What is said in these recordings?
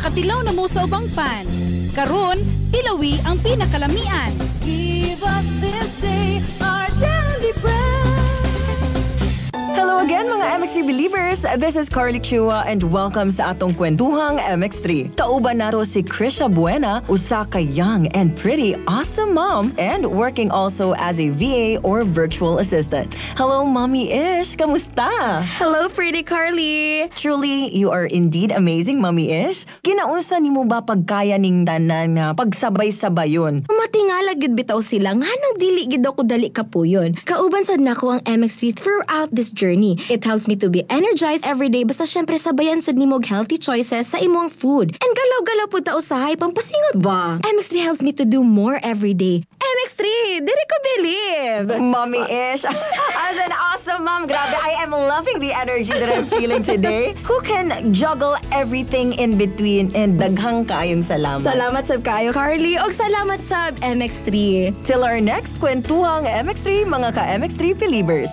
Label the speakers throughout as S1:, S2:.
S1: Makatilaw na mo sa ubang pan. Karon, tilawi ang pinakalamian. Give us this day our daily bread.
S2: Hello again mga MX3 believers! This is Carly Chua and welcome sa atong kwentuhang MX3. Kauban nato si Krisha Buena, usa ka young and pretty awesome mom and working also as a VA or virtual assistant. Hello Mommy Ish! Kamusta?
S3: Hello pretty Carly!
S2: Truly, you are indeed amazing Mommy Ish. Ginaunsa nimo ba pagkaya ning tanan nga pagsabay-sabayon?
S3: Matingala gid bitaw sila nga nang dili gid ako dali kapuyon. Kauban sad nako ang MX3 throughout this journey. It helps me to be energized every day basta syempre sabayan sad nimog healthy choices sa imong food. And galaw-galaw pud ta usahay pampasingot ba? MX3 helps me to do more every day. MX3, diri ko believe!
S2: Mommy Ish, as an awesome mom, grabe, I am loving the energy that I'm feeling today. Who can juggle everything in between and daghang kaayong salamat.
S3: Salamat sab kaayo Carly og salamat sab MX3.
S2: Till our next kwentuhang MX3, mga ka-MX3 believers.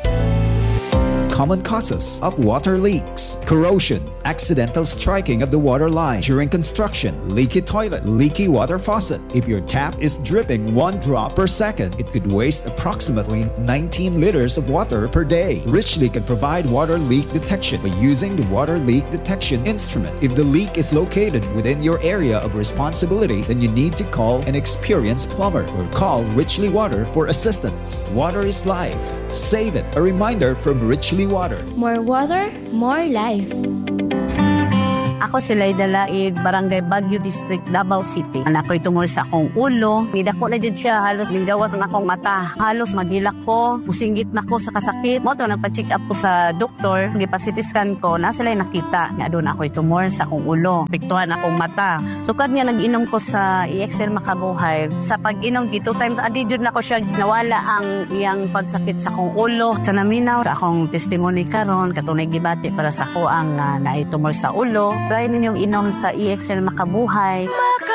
S4: Common causes of water leaks: corrosion, accidental striking of the water line during construction, leaky toilet, leaky water faucet. If your tap is dripping 1 drop per second, it could waste approximately 19 liters of water per day. Richly can provide water leak detection by using the water leak detection instrument. If the leak is located within your area of responsibility, then you need to call an experienced plumber or call Richly Water for assistance. Water is life. Save it. A reminder from Richly Water.
S5: More water, more life.
S6: Ako si Layda Laid, Barangay Baguio District, Davao City. Anak ko'y tungol sa akong ulo. Nidako na dyan siya, halos ninggawas ang akong mata. Halos magilak ko, musinggit na ko sa kasakit. Mo to, nagpa-check up ko sa doktor. Nagpa-CT scan ko, na sila nakita. Nga doon ako'y tumor sa akong ulo. Piktuhan akong mata. So kad nga nag-inom ko sa EXL Makabuhay. Sa pag-inom, 2 times a day na ko siya. Nawala ang iyang pagsakit sa akong ulo. Sa naminaw, sa akong testimony karon, katunay gibati para sa ko ang naitumor sa ulo. Try ninyong inom sa EXL Makabuhay.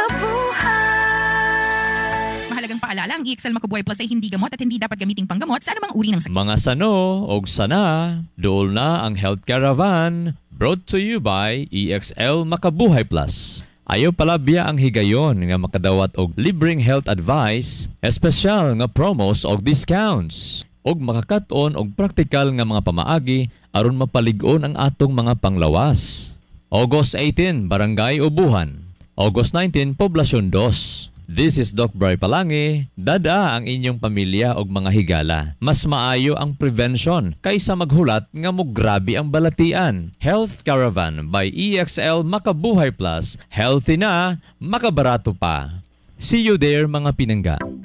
S7: Mahalagang paalala, ang EXL Makabuhay Plus ay hindi gamot at hindi dapat gamiting panggamot sa anumang uri ng sakit.
S8: Mga sano o sana, dool na ang Health Caravan, brought to you by EXL Makabuhay Plus. Ayaw palabya ang higayon nga makadawat og libreng health advice, espesyal nga promos og discounts, og makakaton og praktikal nga mga pamaagi aron mapalig-on ang atong mga panglawas. August 18, Barangay Ubuhan. August 19, Poblasyon 2. This is Doc Bray Palangi. Dada ang inyong pamilya og mga higala. Mas maayo ang prevention kaysa maghulat nga mo grabe ang balatian. Health Caravan by EXL Makabuhay Plus. Healthy na, makabarato pa. See you there mga pinangga.